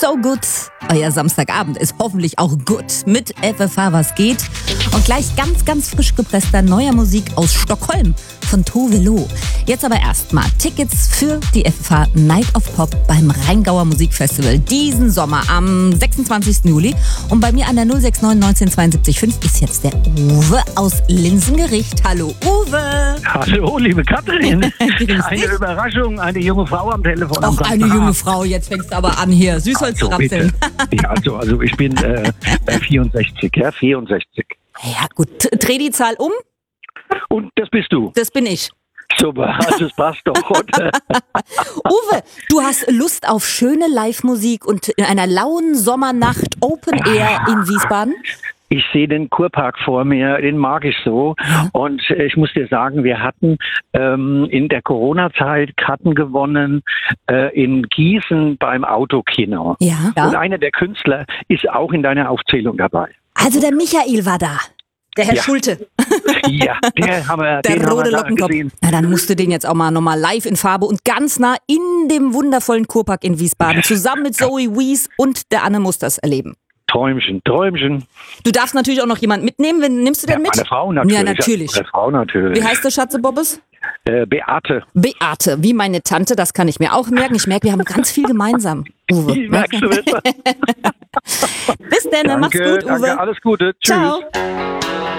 So Good. Euer Samstagabend ist hoffentlich auch gut mit FFH Was geht. Und gleich ganz, ganz frisch gepresster neuer Musik aus Stockholm von Tove Lo. Jetzt aber erstmal Tickets für die FFH Night of Pop beim Rheingauer Musikfestival diesen Sommer am 26. Juli. Und bei mir an der 069 1972 5 ist jetzt der Uwe aus Linsengericht. Hallo Uwe! Hallo, liebe Katrin. Eine Überraschung, eine junge Frau am Telefon. Auch eine junge Frau, jetzt fängst du aber an hier. Süßholz zu rapseln. Ja, also ich bin 64, ja, 64. Ja gut, dreh die Zahl um. Und das bist du. Das bin ich. Super, also es passt doch. Uwe, du hast Lust auf schöne Live-Musik und in einer lauen Sommernacht Open Air in Wiesbaden? Ich sehe den Kurpark vor mir, den mag ich so. Und ich muss dir sagen, wir hatten in der Corona-Zeit Karten gewonnen in Gießen beim Autokino. Ja. Und einer der Künstler ist auch in deiner Aufzählung dabei. Also der Michael war da. Der Herr Schulte. Ja, den haben wir rote Lockenkopf. gesehen. Na, dann musst du den jetzt auch mal nochmal live in Farbe und ganz nah in dem wundervollen Kurpark in Wiesbaden zusammen mit Zoe Wies und der Anne Musters erleben. Träumchen. Du darfst natürlich auch noch jemanden mitnehmen. Nimmst du den mit? Meine Frau natürlich. Ja, natürlich. Meine Frau natürlich. Wie heißt der Schatze-Bobbes? Beate. Beate, wie meine Tante, das kann ich mir auch merken. Ich merke, wir haben ganz viel gemeinsam, Uwe. Ich merk's du besser. Bis dann, mach's gut, Uwe. Danke, alles Gute. Tschüss. Ciao.